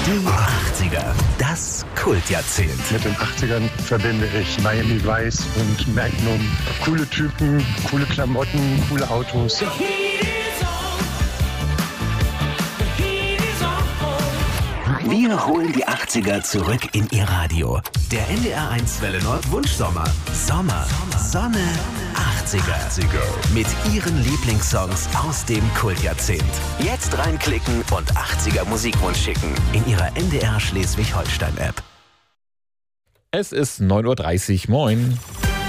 Die 80er, das Kultjahrzehnt. Mit den 80ern verbinde ich Miami Vice und Magnum. Coole Typen, coole Klamotten, coole Autos. Wir holen die 80er zurück in Ihr Radio. Der NDR1 Welle Nord Wunschsommer. Sommer, Sonne, 80er. Mit Ihren Lieblingssongs aus dem Kultjahrzehnt. Jetzt reinklicken und 80er Musikwunsch schicken in Ihrer NDR Schleswig-Holstein-App. Es ist 9:30 Uhr. Moin.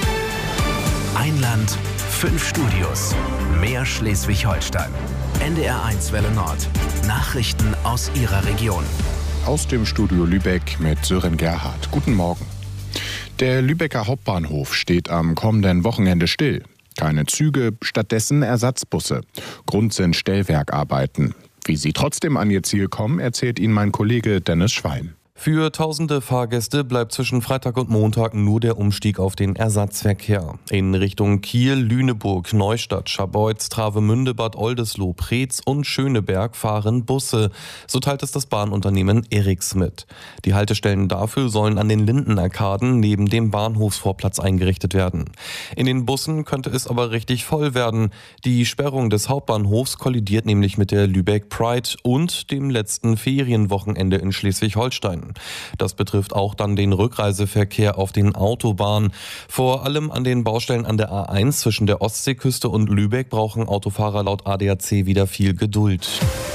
Ein Land, 5 Studios. Mehr Schleswig-Holstein. NDR1 Welle Nord. Nachrichten aus Ihrer Region. Aus dem Studio Lübeck mit Sören Gerhardt. Guten Morgen. Der Lübecker Hauptbahnhof steht am kommenden Wochenende still. Keine Züge, stattdessen Ersatzbusse. Grund sind Stellwerkarbeiten. Wie sie trotzdem an ihr Ziel kommen, erzählt Ihnen mein Kollege Dennis Schwein. Für tausende Fahrgäste bleibt zwischen Freitag und Montag nur der Umstieg auf den Ersatzverkehr. In Richtung Kiel, Lüneburg, Neustadt, Scharbeutz, Travemünde, Bad Oldesloe, Preetz und Schöneberg fahren Busse. So teilt es das Bahnunternehmen Eriks mit. Die Haltestellen dafür sollen an den Lindenarkaden neben dem Bahnhofsvorplatz eingerichtet werden. In den Bussen könnte es aber richtig voll werden. Die Sperrung des Hauptbahnhofs kollidiert nämlich mit der Lübeck Pride und dem letzten Ferienwochenende in Schleswig-Holstein. Das betrifft auch dann den Rückreiseverkehr auf den Autobahnen. Vor allem an den Baustellen an der A1 zwischen der Ostseeküste und Lübeck brauchen Autofahrer laut ADAC wieder viel Geduld.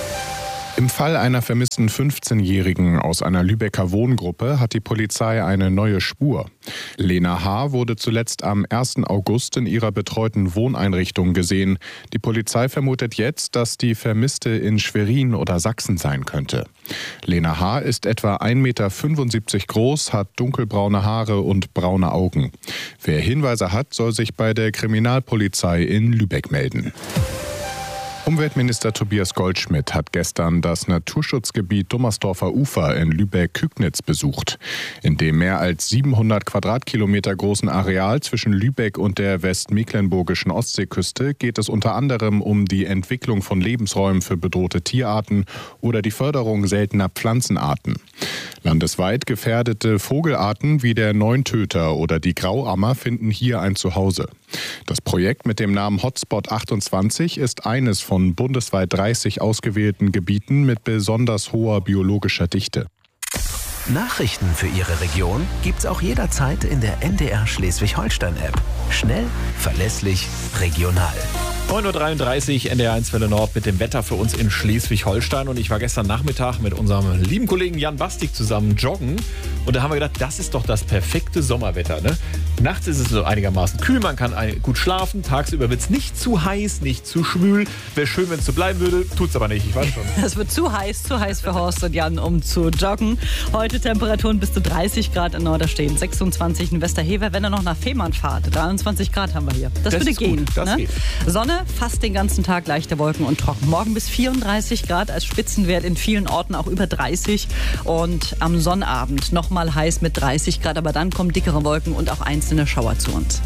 Im Fall einer vermissten 15-Jährigen aus einer Lübecker Wohngruppe hat die Polizei eine neue Spur. Lena H. wurde zuletzt am 1. August in ihrer betreuten Wohneinrichtung gesehen. Die Polizei vermutet jetzt, dass die Vermisste in Schwerin oder Sachsen sein könnte. Lena H. ist etwa 1,75 Meter groß, hat dunkelbraune Haare und braune Augen. Wer Hinweise hat, soll sich bei der Kriminalpolizei in Lübeck melden. Umweltminister Tobias Goldschmidt hat gestern das Naturschutzgebiet Dummersdorfer Ufer in Lübeck-Kügnitz besucht. In dem mehr als 700 Quadratkilometer großen Areal zwischen Lübeck und der westmecklenburgischen Ostseeküste geht es unter anderem um die Entwicklung von Lebensräumen für bedrohte Tierarten oder die Förderung seltener Pflanzenarten. Landesweit gefährdete Vogelarten wie der Neuntöter oder die Grauammer finden hier ein Zuhause. Das Projekt mit dem Namen Hotspot 28 ist eines von bundesweit 30 ausgewählten Gebieten mit besonders hoher biologischer Dichte. Nachrichten für Ihre Region gibt's auch jederzeit in der NDR Schleswig-Holstein-App. Schnell, verlässlich, regional. 9:33 Uhr, NDR1 Welle Nord mit dem Wetter für uns in Schleswig-Holstein. Und ich war gestern Nachmittag mit unserem lieben Kollegen Jan Bastik zusammen joggen. Und da haben wir gedacht, das ist doch das perfekte Sommerwetter, ne? Nachts ist es so einigermaßen kühl, man kann gut schlafen. Tagsüber wird es nicht zu heiß, nicht zu schwül. Wäre schön, wenn es so bleiben würde, tut's aber nicht, ich weiß schon. Es wird zu heiß für Horst und Jan, um zu joggen. Heute Temperaturen bis zu 30 Grad in Norderstedt, 26 in Westerhever, wenn ihr noch nach Fehmarn fahrt. 23 Grad haben wir hier. Das würde gehen. Das geht. Sonne fast den ganzen Tag, leichte Wolken und trocken. Morgen bis 34 Grad als Spitzenwert, in vielen Orten auch über 30. Und am Sonnabend nochmal heiß mit 30 Grad, aber dann kommen dickere Wolken und auch einzelne Schauer zu uns.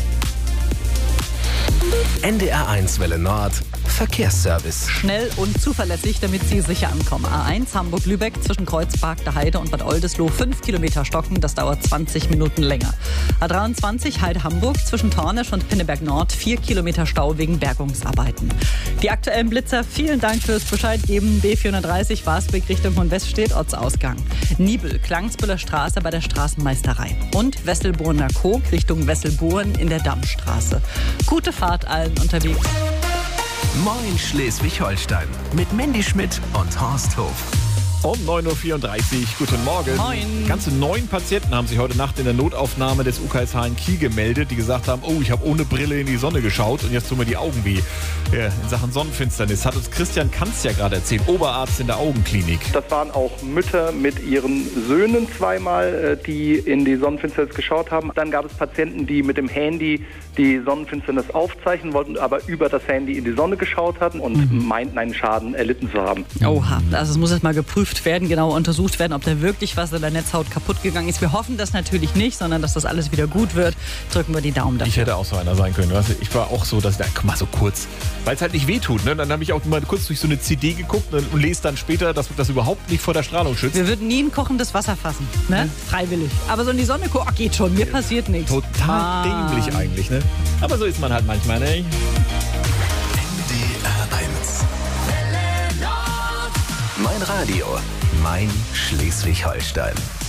NDR1 Welle Nord, Verkehrsservice. Schnell und zuverlässig, damit Sie sicher ankommen. A1 Hamburg-Lübeck zwischen Kreuzpark, der Heide und Bad Oldesloe 5 Kilometer stocken, das dauert 20 Minuten länger. A23 Heide-Hamburg zwischen Tornisch und Pinneberg Nord 4 Kilometer Stau wegen Bergungsarbeiten. Die aktuellen Blitzer, vielen Dank fürs Bescheidgeben. B430 Wasbeck Richtung Hohenweststedt, Ortsausgang. Nibel, Klangsbüller Straße bei der Straßenmeisterei. Und Wesselbourner Kog Richtung Wesselbourn in der Dammstraße. Gute Fahrt allen unterwegs. Moin Schleswig-Holstein mit Mandy Schmidt und Horst Hof. Um 9:34 Uhr, guten Morgen. Moin. Ganze 9 Patienten haben sich heute Nacht in der Notaufnahme des UKSH in Kiel gemeldet, die gesagt haben, oh, ich habe ohne Brille in die Sonne geschaut und jetzt tun mir die Augen weh. Ja, in Sachen Sonnenfinsternis hat uns Christian Kanz ja gerade erzählt, Oberarzt in der Augenklinik. Das waren auch Mütter mit ihren Söhnen zweimal, die in die Sonnenfinsternis geschaut haben. Dann gab es Patienten, die mit dem Handy die Sonnenfinsternis aufzeichnen wollten, aber über das Handy in die Sonne geschaut hatten und meinten, einen Schaden erlitten zu haben. Oha, also es muss jetzt mal geprüft geprüft werden, genauer untersucht werden, ob da wirklich was in der Netzhaut kaputt gegangen ist. Wir hoffen das natürlich nicht, sondern dass das alles wieder gut wird. Drücken wir die Daumen dafür. Ich hätte auch so einer sein können. Weißt du? Ich war auch so, dass ich da, guck mal, so kurz, weil es halt nicht wehtut. Ne? Dann habe ich auch mal kurz durch so eine CD geguckt und lese dann später, dass das überhaupt nicht vor der Strahlung schützt. Wir würden nie in kochendes Wasser fassen, ne? Freiwillig. Aber so in die Sonne gucken, geht schon, mir passiert nichts. Total dämlich eigentlich, ne? Aber so ist man halt manchmal, ne? NDR 1. Mein Radio, mein Schleswig-Holstein.